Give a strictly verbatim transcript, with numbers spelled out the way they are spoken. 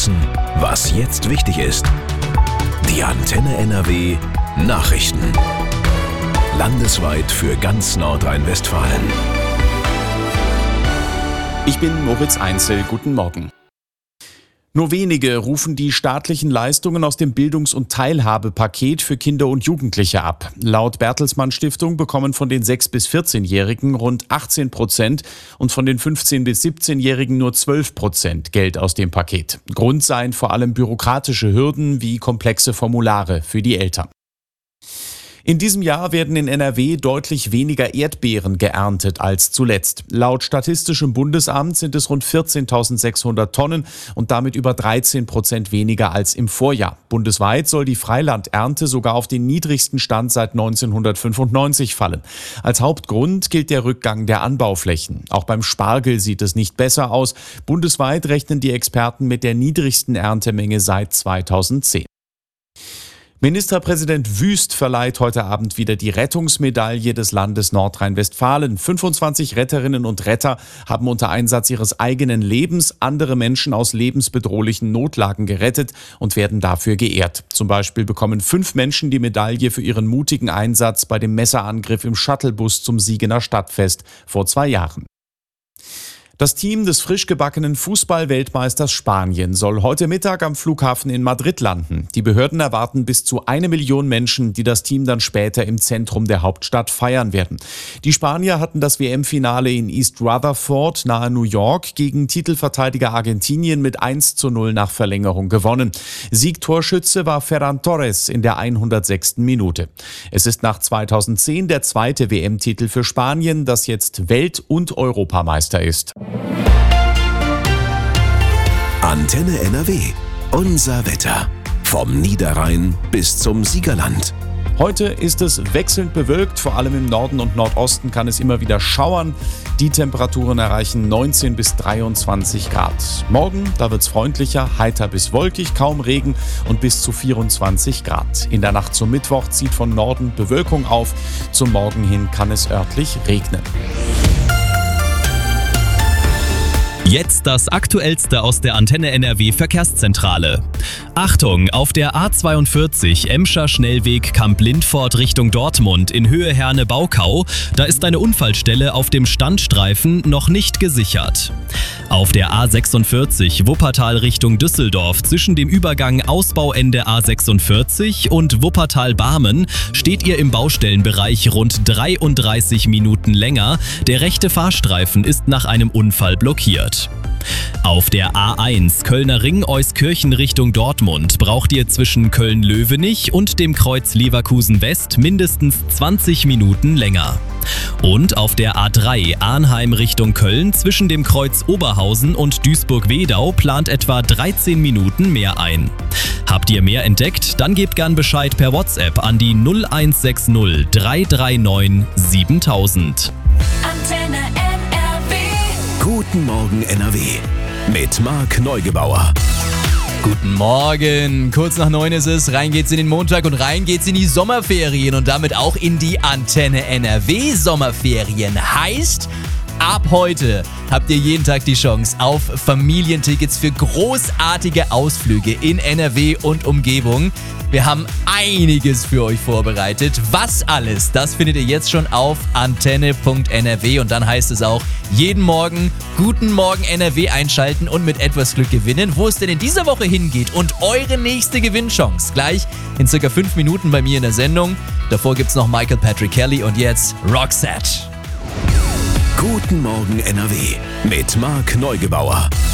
wissen, was jetzt wichtig ist. Die Antenne N R W Nachrichten. Landesweit für ganz Nordrhein-Westfalen. Ich bin Moritz Einzel. Guten Morgen. Nur wenige rufen die staatlichen Leistungen aus dem Bildungs- und Teilhabepaket für Kinder und Jugendliche ab. Laut Bertelsmann Stiftung bekommen von den sechs- bis vierzehnjährigen rund achtzehn Prozent und von den fünfzehn- bis siebzehnjährigen nur zwölf Prozent Geld aus dem Paket. Grund seien vor allem bürokratische Hürden wie komplexe Formulare für die Eltern. In diesem Jahr werden in N R W deutlich weniger Erdbeeren geerntet als zuletzt. Laut Statistischem Bundesamt sind es rund vierzehntausendsechshundert Tonnen und damit über dreizehn Prozent weniger als im Vorjahr. Bundesweit soll die Freilandernte sogar auf den niedrigsten Stand seit neunzehnhundertfünfundneunzig fallen. Als Hauptgrund gilt der Rückgang der Anbauflächen. Auch beim Spargel sieht es nicht besser aus. Bundesweit rechnen die Experten mit der niedrigsten Erntemenge seit zweitausendzehn. Ministerpräsident Wüst verleiht heute Abend wieder die Rettungsmedaille des Landes Nordrhein-Westfalen. fünfundzwanzig Retterinnen und Retter haben unter Einsatz ihres eigenen Lebens andere Menschen aus lebensbedrohlichen Notlagen gerettet und werden dafür geehrt. Zum Beispiel bekommen fünf Menschen die Medaille für ihren mutigen Einsatz bei dem Messerangriff im Shuttlebus zum Siegener Stadtfest vor zwei Jahren. Das Team des frisch gebackenen Fußball-Weltmeisters Spanien soll heute Mittag am Flughafen in Madrid landen. Die Behörden erwarten bis zu eine Million Menschen, die das Team dann später im Zentrum der Hauptstadt feiern werden. Die Spanier hatten das W M-Finale in East Rutherford nahe New York gegen Titelverteidiger Argentinien mit eins zu null nach Verlängerung gewonnen. Siegtorschütze war Ferran Torres in der hundertsechsten Minute. Es ist nach zweitausendzehn der zweite W M-Titel für Spanien, das jetzt Welt- und Europameister ist. Antenne N R W. Unser Wetter. Vom Niederrhein bis zum Siegerland. Heute ist es wechselnd bewölkt, vor allem im Norden und Nordosten kann es immer wieder schauern. Die Temperaturen erreichen neunzehn bis dreiundzwanzig Grad. Morgen, da wird es freundlicher, heiter bis wolkig, kaum Regen und bis zu vierundzwanzig Grad. In der Nacht zum Mittwoch zieht von Norden Bewölkung auf. Zum Morgen hin kann es örtlich regnen. Jetzt das Aktuellste aus der Antenne N R W Verkehrszentrale. Achtung, auf der A zweiundvierzig Emscher Schnellweg Kamp-Lindfort Richtung Dortmund in Höhe Herne-Baukau, da ist eine Unfallstelle auf dem Standstreifen noch nicht gesichert. Auf der A sechsundvierzig Wuppertal Richtung Düsseldorf zwischen dem Übergang Ausbauende A sechsundvierzig und Wuppertal-Barmen steht ihr im Baustellenbereich rund dreiunddreißig Minuten länger. Der rechte Fahrstreifen ist nach einem Unfall blockiert. Auf der A eins Kölner Ring Euskirchen Richtung Dortmund braucht ihr zwischen Köln-Löwenich und dem Kreuz Leverkusen West mindestens zwanzig Minuten länger. Und auf der A drei Arnheim Richtung Köln zwischen dem Kreuz Oberhausen und Duisburg-Wedau plant etwa dreizehn Minuten mehr ein. Habt ihr mehr entdeckt? Dann gebt gern Bescheid per WhatsApp an die null eins sechs null drei drei neun siebentausend. Antenne N R W. Guten Morgen N R W mit Marc Neugebauer. Guten Morgen, kurz nach neun ist es, rein geht's in den Montag und rein geht's in die Sommerferien und damit auch in die Antenne N R W Sommerferien. Heißt, ab heute habt ihr jeden Tag die Chance auf Familientickets für großartige Ausflüge in N R W und Umgebung. Wir haben einiges für euch vorbereitet. Was alles, das findet ihr jetzt schon auf antenne punkt n r w und dann heißt es auch, jeden Morgen Guten Morgen N R W einschalten und mit etwas Glück gewinnen. Wo es denn in dieser Woche hingeht und eure nächste Gewinnchance gleich in circa fünf Minuten bei mir in der Sendung. Davor gibt's noch Michael Patrick Kelly und jetzt Roxette. Guten Morgen N R W mit Marc Neugebauer.